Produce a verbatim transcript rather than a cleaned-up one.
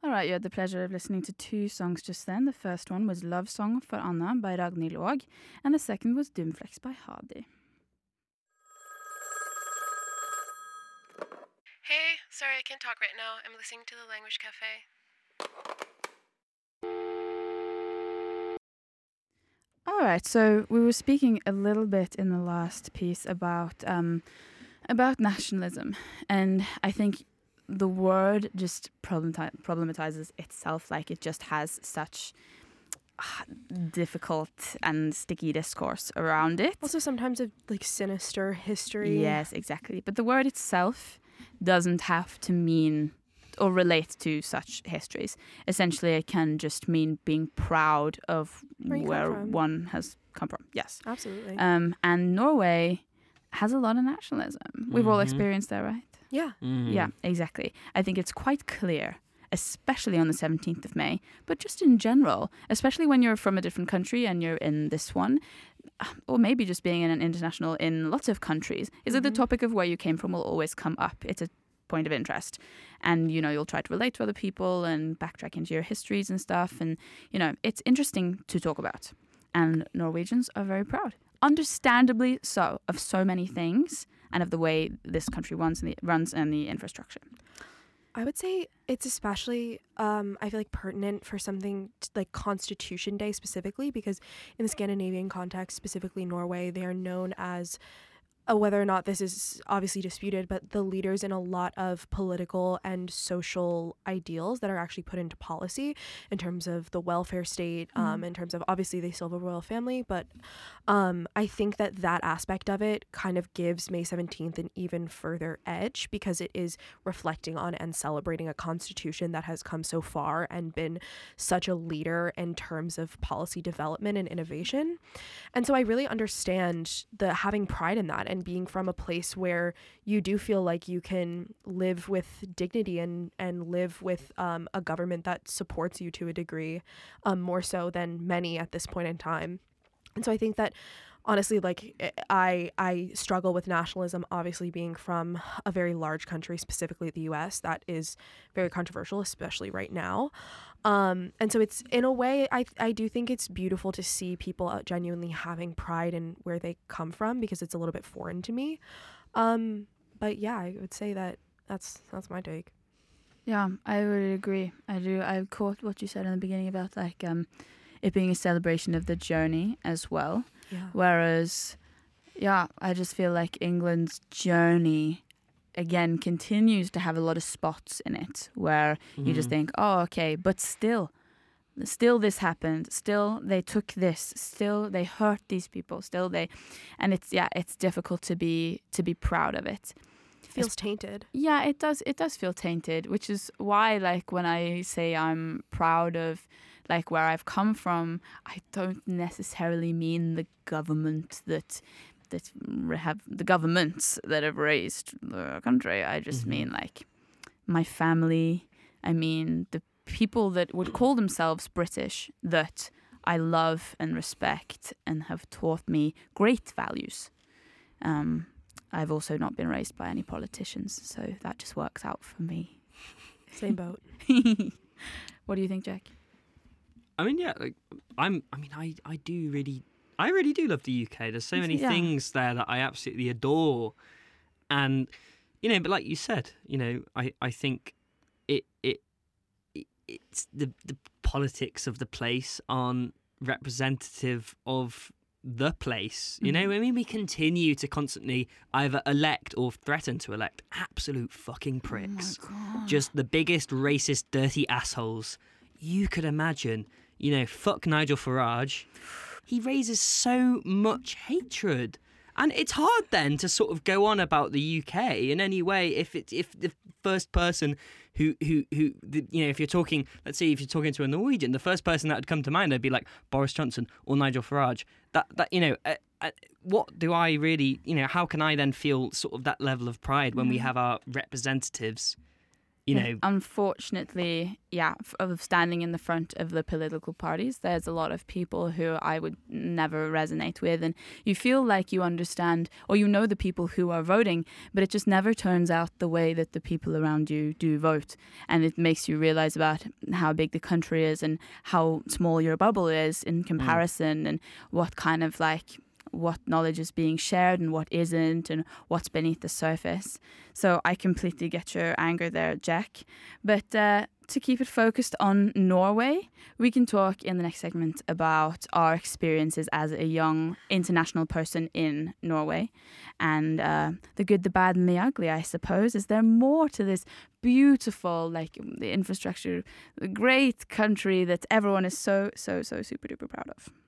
All right, you had the pleasure of listening to two songs just then. The first one was Love Song for Anna by Ragnhild Aag, and the second was Dumflex by Hadi. Hey, sorry I can't talk right now. I'm listening to the Language Cafe. All right, so we were speaking a little bit in the last piece about um, about nationalism, and I think the word just problemati- problematizes itself, like it just has such uh, difficult and sticky discourse around it. Also sometimes a like sinister history. Yes, exactly. But the word itself doesn't have to mean or relate to such histories. Essentially, it can just mean being proud of Where you come where from. one has come from. Yes. Absolutely. Um, and Norway has a lot of nationalism. We've all Mhm. experienced that, right? yeah. Mm. Yeah, exactly. I think it's quite clear, especially on the seventeenth of May, but just in general, especially when you're from a different country and you're in this one, or maybe just being in an international in lots of countries, is that the Mhm. topic of where you came from will always come up. It's a point of interest. And, you know, you'll try to relate to other people and backtrack into your histories and stuff. And, you know, it's interesting to talk about. And Norwegians are very proud, understandably so, of so many things and of the way this country runs and the, runs and the infrastructure. I would say it's especially, um, I feel like, pertinent for something t- like Constitution Day specifically, because in the Scandinavian context, specifically Norway, they are known as, uh, whether or not this is obviously disputed, but the leaders in a lot of political and social ideals that are actually put into policy in terms of the welfare state, um, Mm. in terms of, obviously they still have a royal family, but um, I think that that aspect of it kind of gives May seventeenth an even further edge because it is reflecting on and celebrating a constitution that has come so far and been such a leader in terms of policy development and innovation. And so I really understand the having pride in that and being from a place where you do feel like you can live with dignity and, and live with um, a government that supports you to a degree, um, more so than many at this point in time. And so I think that honestly, like I I struggle with nationalism, obviously being from a very large country, specifically the U S, that is very controversial, especially right now. Um, and so it's, in a way, I I do think it's beautiful to see people genuinely having pride in where they come from because it's a little bit foreign to me. Um, but yeah, I would say that that's that's my take. Yeah, I would agree. I do. I caught what you said in the beginning about like um, it being a celebration of the journey as well. Yeah. Whereas, yeah, I just feel like England's journey, again, continues to have a lot of spots in it where you just Mhm. think, oh, okay, but still, still this happened. Still they took this. Still they hurt these people. Still they, and it's, yeah, it's difficult to be, to be proud of it. Feels tainted. Yeah, it does. It does feel tainted, which is why, like, when I say I'm proud of, like, where I've come from, I don't necessarily mean the government that that have the governments that have raised the country. I just Mhm. mean like my family. I mean the people that would call themselves British that I love and respect and have taught me great values. Um, I've also not been raised by any politicians, so that just works out for me. Same boat. What do you think, Jack? I mean, yeah, like I'm. I mean, I, I do really, I really do love the U K. There's so many Yeah. things there that I absolutely adore, and you know, but like you said, you know, I, I think it it, it it's the the politics of the place aren't representative of the place. You know, Mhm. I mean, we continue to constantly either elect or threaten to elect absolute fucking pricks. Oh my God. Just the biggest racist, dirty assholes you could imagine. You know, fuck Nigel Farage. He raises so much hatred. And it's hard then to sort of go on about the U K in any way if it, if the first person who, who, who the, you know, if you're talking, let's say if you're talking to a Norwegian, the first person that would come to mind would be like Boris Johnson or Nigel Farage. That, that you know, uh, uh, what do I really, you know, how can I then feel sort of that level of pride when we Yeah. have our representatives, you Yeah, know, unfortunately, yeah, f- of standing in the front of the political parties, there's a lot of people who I would never resonate with, and you feel like you understand or you know the people who are voting, but it just never turns out the way that the people around you do vote, and it makes you realize about how big the country is and how small your bubble is in comparison, and what kind of like what knowledge is being shared and what isn't, and what's beneath the surface. So I completely get your anger there, Jack. But uh, to keep it focused on Norway, we can talk in the next segment about our experiences as a young international person in Norway. And uh, the good, the bad, and the ugly, I suppose. Is there more to this beautiful, like, the infrastructure, the great country that everyone is so, so, so super duper proud of?